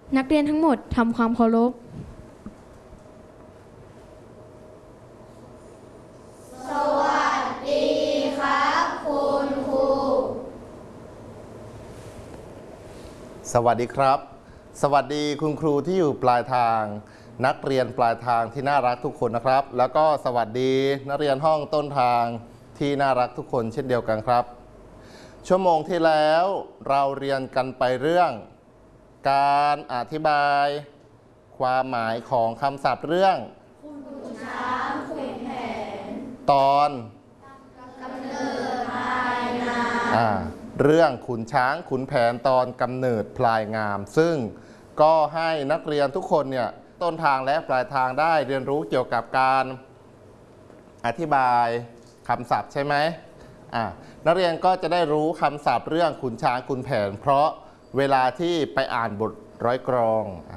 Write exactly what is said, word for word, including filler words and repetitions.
นักเรียนทั้งหมดทำความเคารพสวัสดีครับคุณครูสวัสดีครับสวัสดีคุณครูที่อยู่ปลายทางนักเรียนปลายทางที่น่ารักทุกคนนะครับแล้วก็สวัสดีนักเรียนห้องต้นทางที่น่ารักทุกคนเช่นเดียวกันครับชั่วโมงที่แล้วเราเรียนกันไปเรื่องการอธิบายความหมายของคำศัพท์เรื่องขุนช้างขุนแผนตอนกำเนิดพลายงามอ่าเรื่องขุนช้างขุนแผนตอนกำเนิดพลายงามซึ่งก็ให้นักเรียนทุกคนเนี่ยต้นทางและปลายทางได้เรียนรู้เกี่ยวกับการอธิบายคำศัพท์ใช่ไหมอ่านักเรียนก็จะได้รู้คำศัพท์เรื่องขุนช้างขุนแผนเพราะเวลาที่ไปอ่านบทร้อยกรอง